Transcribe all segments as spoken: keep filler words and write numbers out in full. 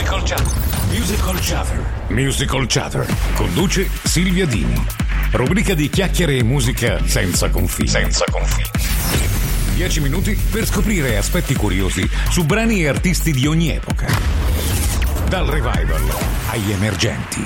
Musical Chatter. Musical Chatter. Musical Chatter. Conduce Silvia Dini. Rubrica di chiacchiere e musica senza confini. Senza confini. Dieci minuti per scoprire aspetti curiosi su brani e artisti di ogni epoca. Dal revival agli emergenti.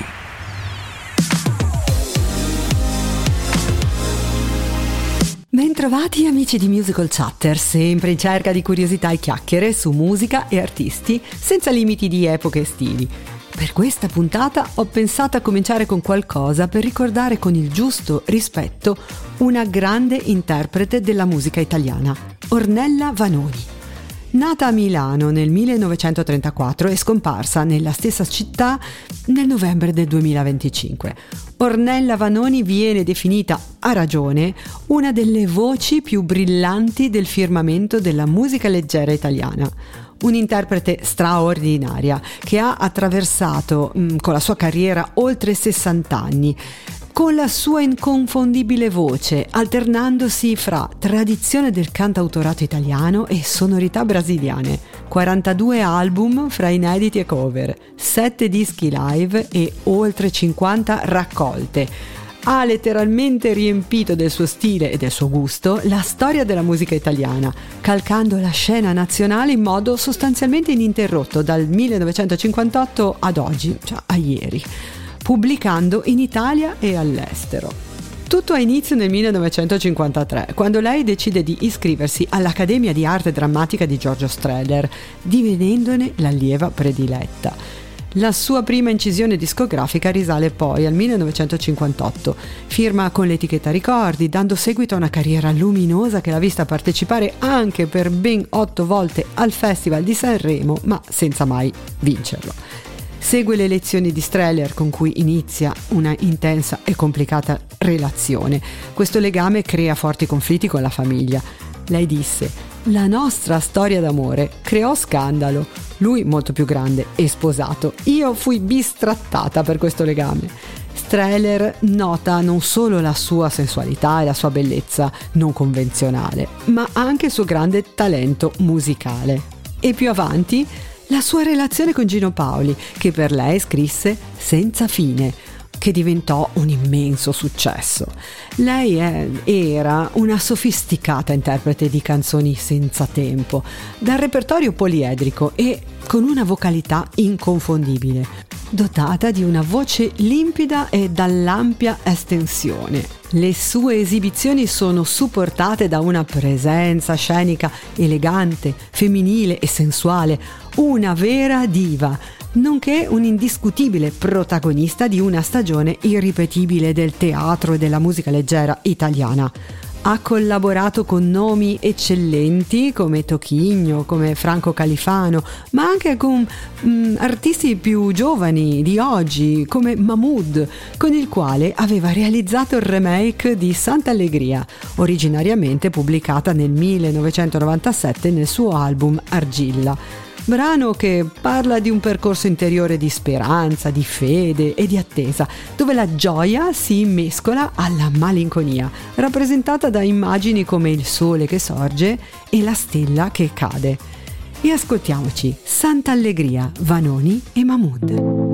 Bentrovati amici di Musical Chatter, sempre in cerca di curiosità e chiacchiere su musica e artisti senza limiti di epoche e stili. Per questa puntata ho pensato a cominciare con qualcosa per ricordare con il giusto rispetto una grande interprete della musica italiana, Ornella Vanoni. Nata a Milano nel millenovecentotrentaquattro e scomparsa nella stessa città nel novembre del duemilaventicinque. Ornella Vanoni viene definita, a ragione, una delle voci più brillanti del firmamento della musica leggera italiana. Un'interprete straordinaria che ha attraversato mh, con la sua carriera oltre sessanta anni, con la sua inconfondibile voce, alternandosi fra tradizione del cantautorato italiano e sonorità brasiliane, quarantadue album fra inediti e cover, sette dischi live e oltre cinquanta raccolte. Ha letteralmente riempito del suo stile e del suo gusto la storia della musica italiana, calcando la scena nazionale in modo sostanzialmente ininterrotto dal millenovecentocinquantotto ad oggi, cioè a ieri, pubblicando in Italia e all'estero. Tutto ha inizio nel millenovecentocinquantatré, quando lei decide di iscriversi all'Accademia di Arte Drammatica di Giorgio Strehler, divenendone l'allieva prediletta. La sua prima incisione discografica risale poi al millenovecentocinquantotto, firma con l'etichetta Ricordi, dando seguito a una carriera luminosa che l'ha vista partecipare anche per ben otto volte al Festival di Sanremo, ma senza mai vincerlo. Segue le lezioni di Strehler, con cui inizia una intensa e complicata relazione. Questo legame crea forti conflitti con la famiglia. Lei disse: "La nostra storia d'amore creò scandalo. Lui molto più grande e sposato. Io fui bistrattata per questo legame." Strehler nota non solo la sua sensualità e la sua bellezza non convenzionale, ma anche il suo grande talento musicale. E più avanti la sua relazione con Gino Paoli, che per lei scrisse Senza fine, che diventò un immenso successo. Lei è, era una sofisticata interprete di canzoni senza tempo, dal repertorio poliedrico e con una vocalità inconfondibile, dotata di una voce limpida e dall'ampia estensione. Le sue esibizioni sono supportate da una presenza scenica elegante, femminile e sensuale, una vera diva, nonché un indiscutibile protagonista di una stagione irripetibile del teatro e della musica leggera italiana. Ha collaborato con nomi eccellenti come Toquinho, come Franco Califano, ma anche con mh, artisti più giovani di oggi come Mahmood, con il quale aveva realizzato il remake di Sant'Allegria, originariamente pubblicata nel millenovecentonovantasette nel suo album Argilla. Brano che parla di un percorso interiore di speranza, di fede e di attesa, dove la gioia si mescola alla malinconia, rappresentata da immagini come il sole che sorge e la stella che cade. E ascoltiamoci Sant'Allegria, Vanoni e Mahmood.